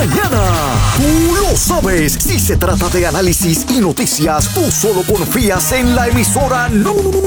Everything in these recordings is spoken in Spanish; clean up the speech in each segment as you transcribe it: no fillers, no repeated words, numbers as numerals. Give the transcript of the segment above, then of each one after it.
mañana. Tú lo sabes, si se trata de análisis y noticias, tú solo confías en la emisora número 1,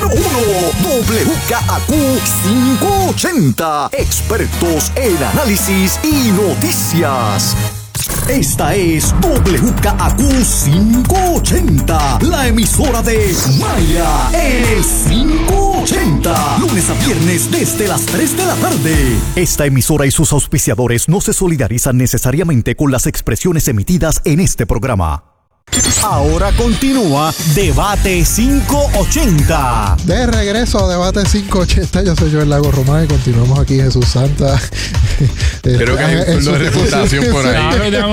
WKAQ 580. Expertos en análisis y noticias. Esta es WKAQ 580, la emisora de Maya en el 580, lunes a viernes desde las 3 de la tarde. Esta emisora y sus auspiciadores no se solidarizan necesariamente con las expresiones emitidas en este programa. Ahora continúa Debate 580. De regreso a Debate 580, yo soy Joel Lago Román y continuamos aquí Jesús Santa. Creo que hay un turno de reputación por ahí.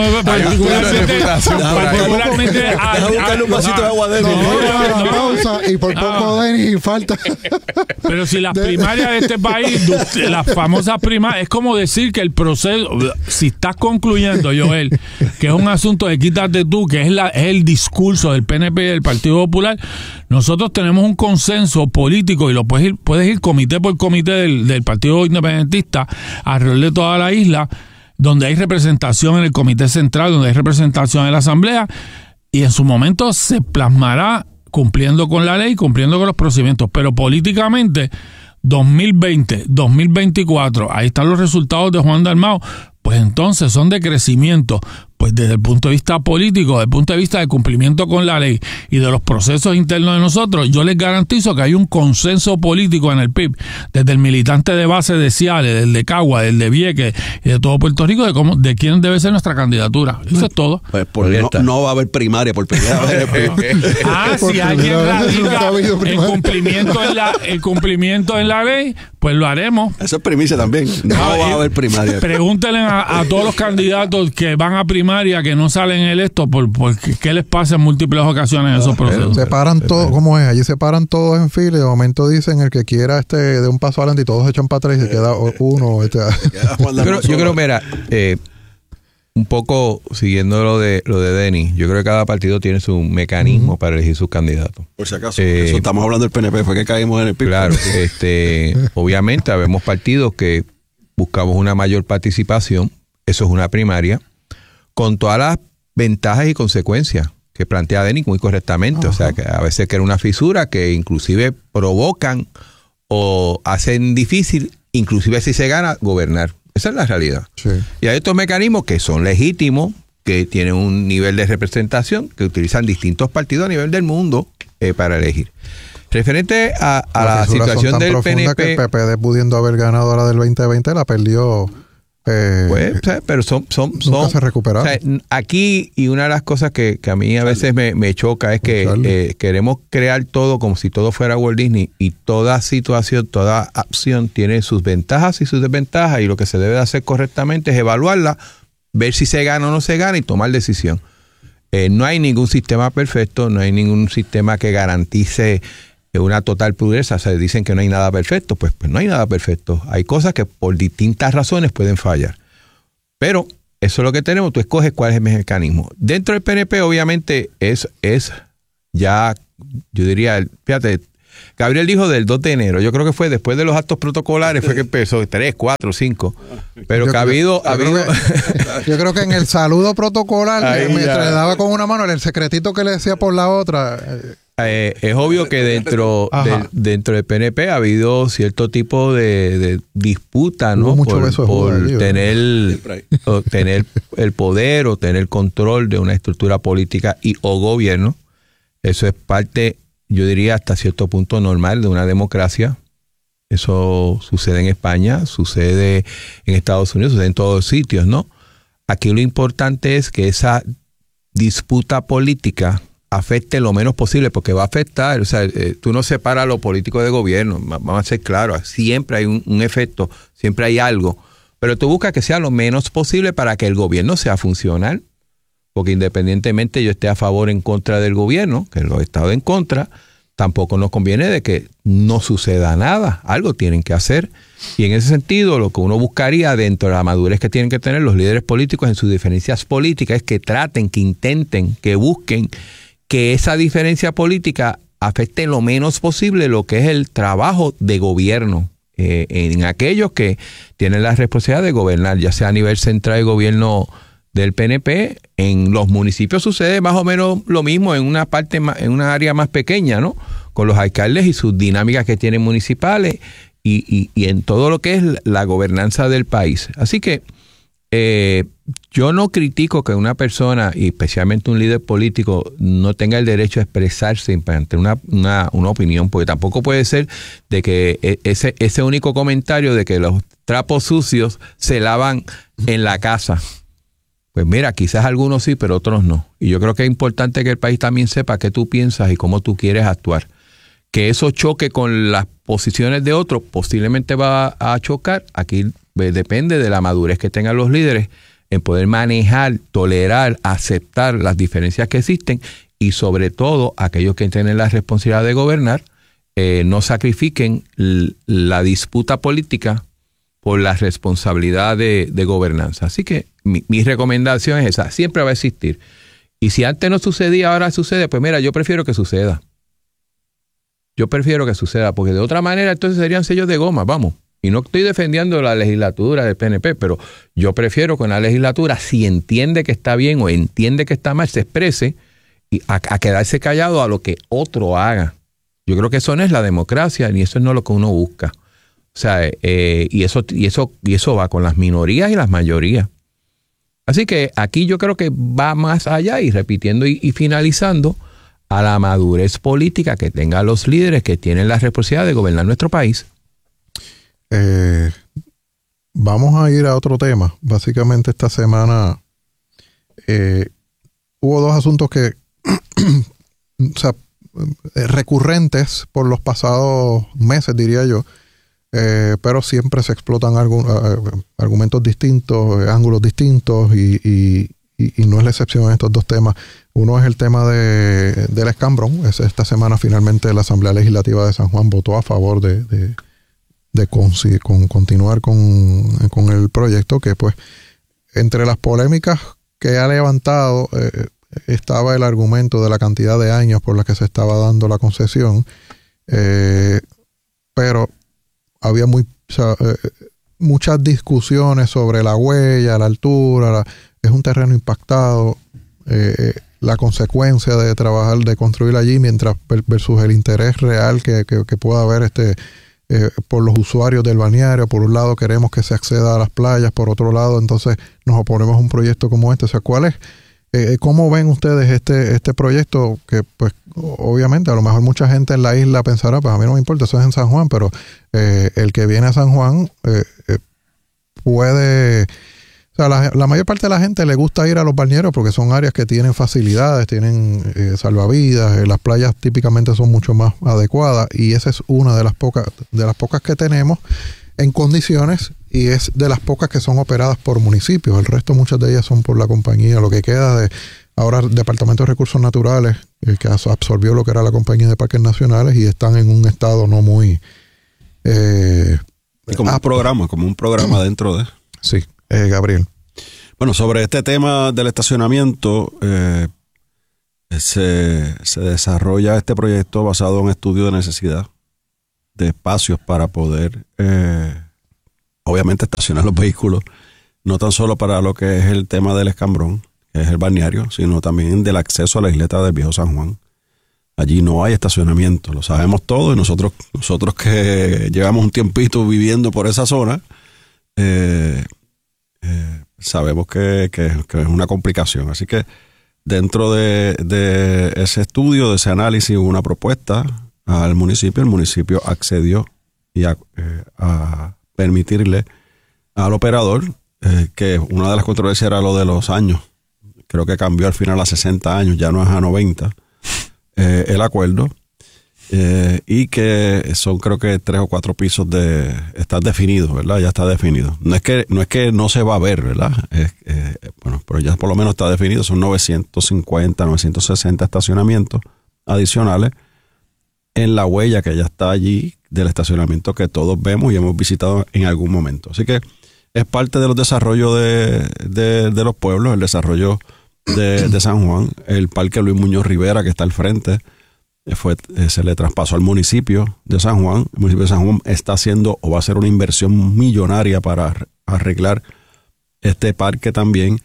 Particularmente deja buscarle un vasito de agua de él. No, pausa y por poco Denis falta. Pero si las primarias de este país, las famosas primarias, es como decir que el proceso, si estás concluyendo, Joel, que es un asunto de quítate tú, que es el discurso del PNP y del Partido Popular, nosotros tenemos un consenso político y lo puedes ir comité por comité del Partido Independentista alrededor de toda la isla, donde hay representación en el Comité Central, donde hay representación en la Asamblea, y en su momento se plasmará cumpliendo con la ley, cumpliendo con los procedimientos, pero políticamente 2020, 2024, ahí están los resultados de Juan Dalmau, pues entonces son de crecimiento, pues desde el punto de vista político, desde el punto de vista de cumplimiento con la ley y de los procesos internos de nosotros, yo les garantizo que hay un consenso político en el PIB, desde el militante de base de Ciales, del de Cagua, del de Vieques y de todo Puerto Rico, de quién debe ser nuestra candidatura. Eso es todo. Pues no va a haber primaria por primera vez. Si alguien radica el cumplimiento en la ley, pues lo haremos. Eso es primicia también. No va a haber primaria. Pregúntenle a todos los candidatos que van a primaria que no salen electos por qué les pasa en múltiples ocasiones esos procesos. Se paran todos, ¿cómo es? Allí se paran todos en fila y de momento dicen el que quiera de un paso adelante y todos echan para atrás y se queda uno. Yo creo, mira, un poco siguiendo lo de Denis, yo creo que cada partido tiene su mecanismo para elegir sus candidatos. Por si acaso, eso estamos hablando del PNP, fue que caímos en el PIB. Claro, obviamente habemos partidos que buscamos una mayor participación, eso es una primaria, con todas las ventajas y consecuencias que plantea Denis muy correctamente. Ajá. O sea, que a veces crea una fisura que inclusive provocan o hacen difícil, inclusive si se gana, gobernar. Esa es la realidad. Sí. Y hay estos mecanismos que son legítimos, que tienen un nivel de representación, que utilizan distintos partidos a nivel del mundo para elegir. Referente a la situación del PNP... que el PPD, pudiendo haber ganado ahora del 2020, la perdió... pero nunca se recuperaron. O sea, aquí, y una de las cosas que a mí a veces me choca es que queremos crear todo como si todo fuera Walt Disney, y toda situación, toda acción tiene sus ventajas y sus desventajas, y lo que se debe de hacer correctamente es evaluarla, ver si se gana o no se gana y tomar decisión. No hay ningún sistema perfecto, no hay ningún sistema que garantice una total pureza. O sea, dicen que no hay nada perfecto, pues no hay nada perfecto. Hay cosas que por distintas razones pueden fallar. Pero eso es lo que tenemos, tú escoges cuál es el mecanismo. Dentro del PNP, obviamente, es ya, yo diría, fíjate, Gabriel dijo del 2 de enero, yo creo que fue después de los actos protocolares, fue que empezó 3, 4, 5. Pero yo creo que en el saludo protocolar me daba con una mano el secretito que le decía por la otra. Es obvio que dentro del PNP ha habido cierto tipo de disputa, ¿no? Por tener el poder o tener control de una estructura política o gobierno. Eso es parte, yo diría, hasta cierto punto normal de una democracia. Eso sucede en España, sucede en Estados Unidos, sucede en todos sitios, ¿no? Aquí lo importante es que esa disputa política afecte lo menos posible, porque va a afectar. O sea, tú no separas lo político de gobierno, vamos a ser claros, siempre hay un efecto, siempre hay algo, pero tú buscas que sea lo menos posible para que el gobierno sea funcional, porque independientemente yo esté a favor o en contra del gobierno, que lo he estado en contra, tampoco nos conviene de que no suceda nada, algo tienen que hacer, y en ese sentido lo que uno buscaría dentro de la madurez que tienen que tener los líderes políticos en sus diferencias políticas es que traten, que intenten, que busquen que esa diferencia política afecte lo menos posible lo que es el trabajo de gobierno en aquellos que tienen la responsabilidad de gobernar, ya sea a nivel central de gobierno del PNP. En los municipios sucede más o menos lo mismo, en una parte, en una área más pequeña, ¿no? Con los alcaldes y sus dinámicas que tienen municipales y en todo lo que es la gobernanza del país. Así que yo no critico que una persona, y especialmente un líder político, no tenga el derecho a expresarse ante una opinión, porque tampoco puede ser de que ese único comentario de que los trapos sucios se lavan en la casa. Pues mira, quizás algunos sí, pero otros no. Y yo creo que es importante que el país también sepa qué tú piensas y cómo tú quieres actuar. Que eso choque con las posiciones de otros, posiblemente va a chocar. Aquí depende de la madurez que tengan los líderes en poder manejar, tolerar, aceptar las diferencias que existen y sobre todo aquellos que tienen la responsabilidad de gobernar, no sacrifiquen la disputa política por la responsabilidad de gobernanza. Así que mi recomendación es esa, siempre va a existir. Y si antes no sucedía, ahora sucede, pues mira, yo prefiero que suceda. Yo prefiero que suceda, porque de otra manera entonces serían sellos de goma, vamos. Y no estoy defendiendo la legislatura del PNP, pero yo prefiero que una legislatura, si entiende que está bien o entiende que está mal, se exprese y a quedarse callado a lo que otro haga. Yo creo que eso no es la democracia, ni eso no es lo que uno busca. O sea, y eso va con las minorías y las mayorías. Así que aquí yo creo que va más allá y repitiendo y finalizando a la madurez política que tengan los líderes que tienen la responsabilidad de gobernar nuestro país. Vamos a ir a otro tema. Básicamente esta semana hubo dos asuntos que o sea, recurrentes por los pasados meses, diría yo, pero siempre se explotan argumentos distintos, ángulos distintos y no es la excepción en estos dos temas. Uno es el tema del escambrón. Esta semana finalmente la Asamblea Legislativa de San Juan votó a favor de continuar con el proyecto, que pues entre las polémicas que ha levantado estaba el argumento de la cantidad de años por la que se estaba dando la concesión, pero había muchas discusiones sobre la huella, la altura, es un terreno impactado, la consecuencia de trabajar, de construir allí, mientras versus el interés real que pueda haber por los usuarios del balneario. Por un lado queremos que se acceda a las playas, por otro lado entonces nos oponemos a un proyecto como este. O sea, ¿cómo ven ustedes este proyecto? Que pues obviamente a lo mejor mucha gente en la isla pensará, pues a mí no me importa, eso es en San Juan, pero el que viene a San Juan puede... O sea, la mayor parte de la gente le gusta ir a los balnearios porque son áreas que tienen facilidades, tienen salvavidas, las playas típicamente son mucho más adecuadas y esa es una de las pocas que tenemos en condiciones y es de las pocas que son operadas por municipios. El resto, muchas de ellas son por la compañía. Lo que queda de ahora el Departamento de Recursos Naturales, que absorbió lo que era la Compañía de Parques Nacionales y están en un estado no muy... y como un programa dentro de... Sí. Gabriel. Bueno, sobre este tema del estacionamiento, se desarrolla este proyecto basado en estudio de necesidad de espacios para poder, obviamente, estacionar los vehículos, no tan solo para lo que es el tema del escambrón, que es el balneario, sino también del acceso a la isleta del Viejo San Juan. Allí no hay estacionamiento, lo sabemos todos, y nosotros que llevamos un tiempito viviendo por esa zona, sabemos que es una complicación. Así que dentro de ese estudio, de ese análisis, hubo una propuesta al municipio. El municipio accedió a permitirle al operador, que una de las controversias era lo de los años. Creo que cambió al final a 60 años, ya no es a 90 el acuerdo. Y que son creo que 3 o 4 pisos está definido, ¿verdad? Ya está definido. No es que no se va a ver, ¿verdad? Bueno, pero ya por lo menos está definido. Son 950, 960 estacionamientos adicionales en la huella que ya está allí del estacionamiento que todos vemos y hemos visitado en algún momento. Así que es parte de los desarrollos de los pueblos, el desarrollo de San Juan, el Parque Luis Muñoz Rivera que está al frente, se le traspasó al municipio de San Juan. El municipio de San Juan está haciendo o va a hacer una inversión millonaria para arreglar este parque también,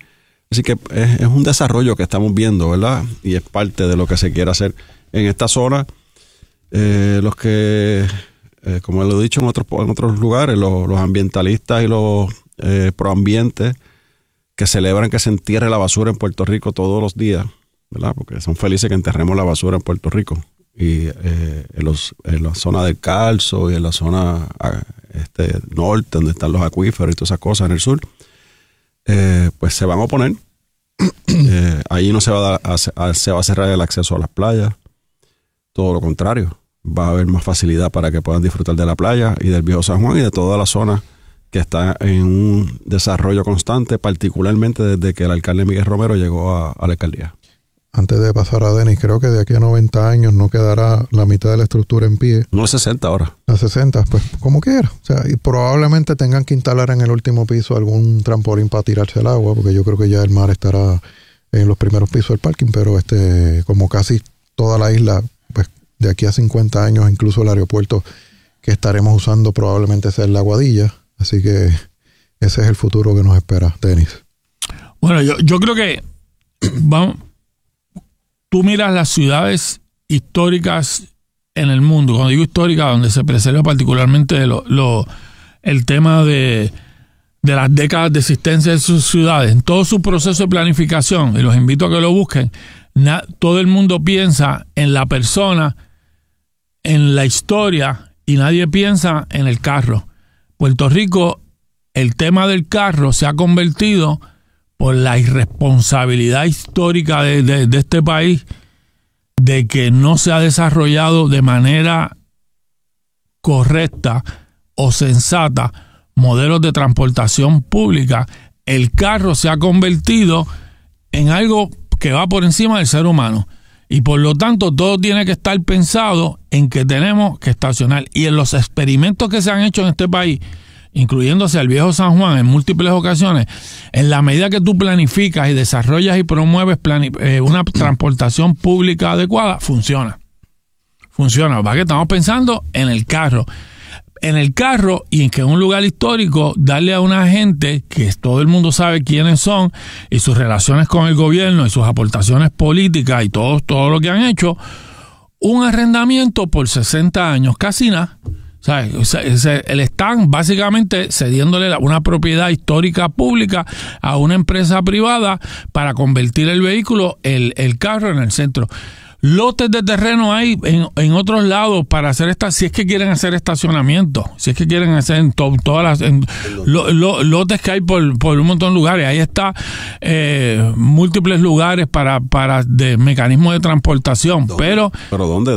Así que es un desarrollo que estamos viendo, ¿verdad? Y es parte de lo que se quiere hacer en esta zona. Los que, como lo he dicho en otros lugares, los ambientalistas y los proambientes que celebran que se entierre la basura en Puerto Rico todos los días, ¿verdad? Porque son felices que enterremos la basura en Puerto Rico. Y en la zona del Carso y en la zona norte, donde están los acuíferos y todas esas cosas en el sur, pues se van a oponer. Ahí no se va a cerrar el acceso a las playas. Todo lo contrario, va a haber más facilidad para que puedan disfrutar de la playa y del Viejo San Juan y de toda la zona que está en un desarrollo constante, particularmente desde que el alcalde Miguel Romero llegó a la alcaldía. Antes de pasar a Denis, creo que de aquí a 90 años no quedará la mitad de la estructura en pie. No, 60 ahora. A 60, pues como quiera. O sea, y probablemente tengan que instalar en el último piso algún trampolín para tirarse al agua, porque yo creo que ya el mar estará en los primeros pisos del parking, pero como casi toda la isla, pues de aquí a 50 años, incluso el aeropuerto que estaremos usando probablemente sea la Aguadilla. Así que ese es el futuro que nos espera, Denis. Bueno, yo creo que tú miras las ciudades históricas en el mundo, cuando digo históricas, donde se preserva particularmente el tema de las décadas de existencia de sus ciudades, en todo su proceso de planificación, y los invito a que lo busquen, todo el mundo piensa en la persona, en la historia, y nadie piensa en el carro. Puerto Rico, el tema del carro se ha convertido por la irresponsabilidad histórica de este país, de que no se ha desarrollado de manera correcta o sensata modelos de transportación pública. El carro se ha convertido en algo que va por encima del ser humano. Y por lo tanto, todo tiene que estar pensado en que tenemos que estacionar. Y en los experimentos que se han hecho en este país, incluyéndose al Viejo San Juan en múltiples ocasiones, en la medida que tú planificas y desarrollas y promueves una transportación pública adecuada, funciona. Funciona. ¿Para qué? Estamos pensando en el carro. En el carro, y en que en un lugar histórico, darle a una gente que todo el mundo sabe quiénes son y sus relaciones con el gobierno y sus aportaciones políticas y todo lo que han hecho, un arrendamiento por 60 años, casi nada. Le están básicamente cediéndole una propiedad histórica pública a una empresa privada para convertir el vehículo, el carro, en el centro. Lotes de terreno hay en otros lados para hacer si es que quieren hacer estacionamiento, si es que quieren hacer en todas las lotes que hay por un montón de lugares. Ahí está múltiples lugares para de mecanismos de transportación. ¿Dónde? ¿Pero dónde?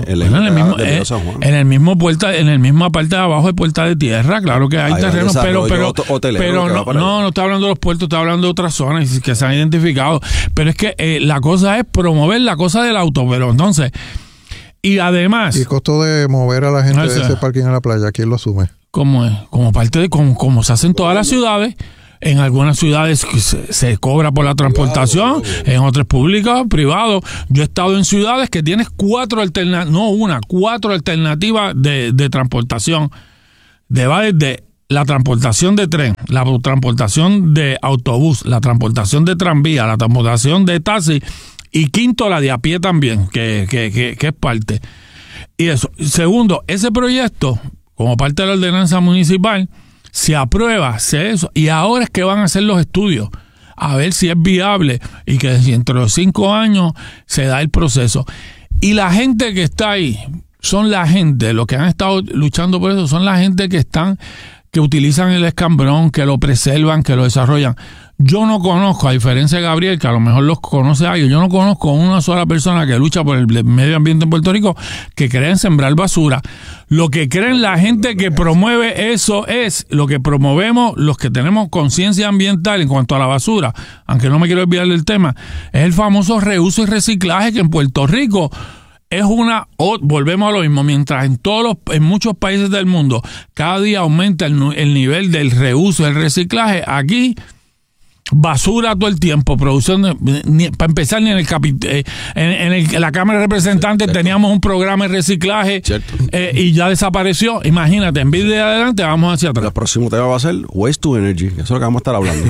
En el mismo en el misma parte de abajo de Puerta de Tierra, claro que hay terrenos, pero no estoy hablando de los puertos, estoy hablando de otras zonas que se han identificado. Pero es que la cosa es promover la cosa del auto. Pero entonces, y además, ¿y el costo de mover a la gente de ese parking a la playa, quién lo asume? ¿Cómo es? Como parte de como se hace en todas las ciudades. En algunas ciudades se cobra por la transportación, en otras públicas, privado. Yo he estado en ciudades que tienes 4 alternativas de transportación. Va desde la transportación de tren, la transportación de autobús, la transportación de tranvía, la transportación de taxi, y quinto, la de a pie también, que es parte. Y eso. Segundo, ese proyecto, como parte de la ordenanza municipal, se aprueba, y ahora es que van a hacer los estudios, a ver si es viable, y que dentro de 5 años se da el proceso. Y la gente que está ahí, son la gente, los que han estado luchando por eso, son la gente que utilizan el escambrón, que lo preservan, que lo desarrollan. Yo no conozco, a diferencia de Gabriel, que a lo mejor los conoce a ellos, yo no conozco una sola persona que lucha por el medio ambiente en Puerto Rico que cree en sembrar basura. Lo que creen la gente que promueve eso es lo que promovemos los que tenemos conciencia ambiental en cuanto a la basura, aunque no me quiero olvidar del tema, es el famoso reuso y reciclaje, que en Puerto Rico es volvemos a lo mismo, mientras en muchos países del mundo cada día aumenta el nivel del reuso y el reciclaje, aquí basura todo el tiempo, producción para empezar ni en la Cámara de Representantes teníamos un programa de reciclaje y ya desapareció. Imagínate, en vez de adelante vamos hacia atrás. El próximo tema va a ser Waste to Energy, eso es lo que vamos a estar hablando.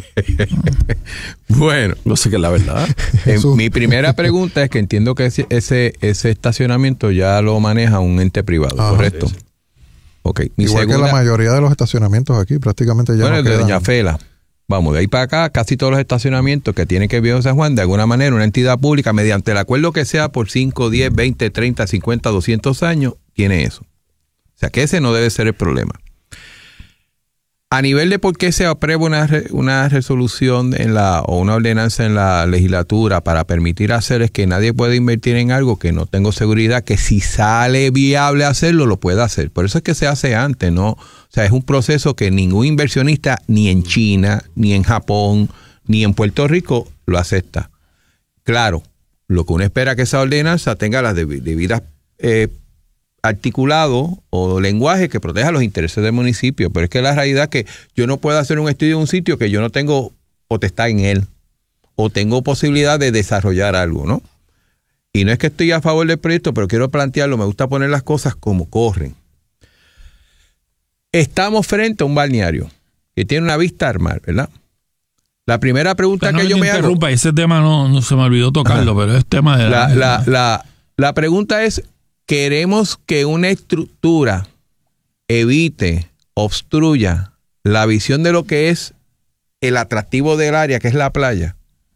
Bueno, no sé qué es la verdad. Mi primera pregunta es que entiendo que ese estacionamiento ya lo maneja un ente privado, ¿correcto? Sí. Okay. Igual que la mayoría de los estacionamientos aquí prácticamente ya no quedan. De Doña Fela. Vamos, de ahí para acá, casi todos los estacionamientos que tienen que ver en San Juan, de alguna manera, una entidad pública, mediante el acuerdo que sea por 5, 10, 20, 30, 50, 200 años, tiene eso. O sea, que ese no debe ser el problema. A nivel de por qué se aprueba una resolución o una ordenanza en la legislatura para permitir hacer es que nadie puede invertir en algo que no tengo seguridad que si sale viable hacerlo, lo pueda hacer. Por eso es que se hace antes, ¿no? O sea, es un proceso que ningún inversionista, ni en China, ni en Japón, ni en Puerto Rico, lo acepta. Claro, lo que uno espera que esa ordenanza tenga las debidas articulado o lenguaje que proteja los intereses del municipio, pero es que la realidad es que yo no puedo hacer un estudio en un sitio que yo no tengo potestad en él o tengo posibilidad de desarrollar algo, ¿no? Y no es que estoy a favor del proyecto, pero quiero plantearlo, me gusta poner las cosas como corren. Estamos frente a un balneario que tiene una vista al mar, ¿verdad? La primera pregunta que yo me hago... Ese tema no se me olvidó tocarlo, pero es tema de... La pregunta es, ¿queremos que una estructura evite, obstruya la visión de lo que es el atractivo del área, que es la playa?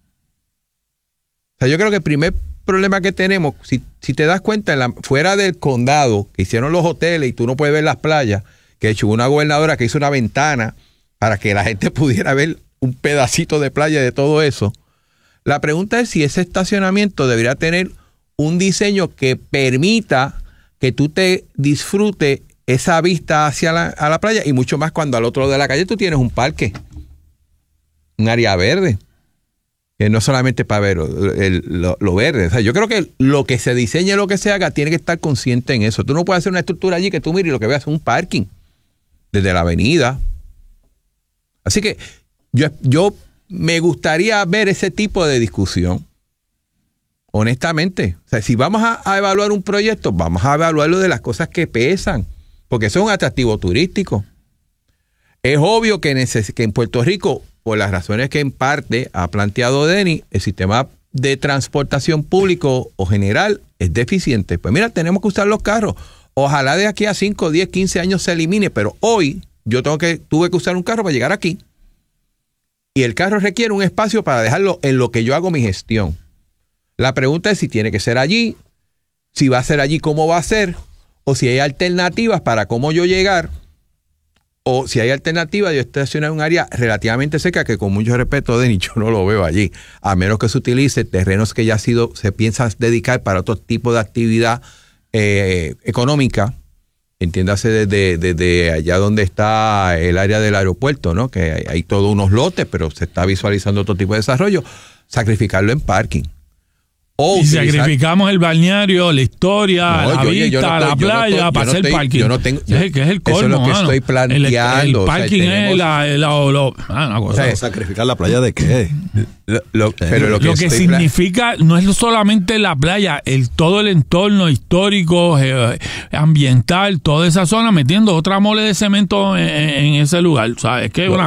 O sea, yo creo que el primer problema que tenemos, si te das cuenta, fuera del condado, que hicieron los hoteles y tú no puedes ver las playas, que de hecho hubo una gobernadora que hizo una ventana para que la gente pudiera ver un pedacito de playa de todo eso. La pregunta es si ese estacionamiento debería tener un diseño que permita que tú te disfrutes esa vista hacia la playa y mucho más cuando al otro lado de la calle tú tienes un parque, un área verde, que no solamente para ver lo verde. O sea, yo creo que lo que se diseñe, lo que se haga, tiene que estar consciente en eso. Tú no puedes hacer una estructura allí que tú mires y lo que veas es un parking desde la avenida. Así que yo me gustaría ver ese tipo de discusión. Honestamente, o sea, si vamos a evaluar un proyecto, vamos a evaluarlo de las cosas que pesan, porque eso es un atractivo turístico. Es obvio que en Puerto Rico, por las razones que en parte ha planteado Denny, el sistema de transportación público o general es deficiente. Pues mira, tenemos que usar los carros. Ojalá de aquí a 5, 10, 15 años se elimine, pero hoy yo tuve que usar un carro para llegar aquí. Y el carro requiere un espacio para dejarlo en lo que yo hago mi gestión. La pregunta es si tiene que ser allí, si va a ser allí, cómo va a ser, o si hay alternativas para cómo yo llegar, o si hay alternativas de yo estacionar en un área relativamente seca, que con mucho respeto, Denny, yo no lo veo allí, a menos que se utilice terrenos que ya se piensa dedicar para otro tipo de actividad económica, entiéndase desde allá donde está el área del aeropuerto, ¿no? Que hay todos unos lotes, pero se está visualizando otro tipo de desarrollo, sacrificarlo en parking. Y sacrificamos el balneario, la historia, la vista, la playa para hacer parking. Yo no tengo, que es el colmo, eso es lo que estoy planteando. El parking es una cosa. ¿Sacrificar la playa de qué? Pero lo que significa no es solamente la playa, todo el entorno histórico, ambiental, toda esa zona, metiendo otra mole de cemento en ese lugar. ¿Sabes? Es que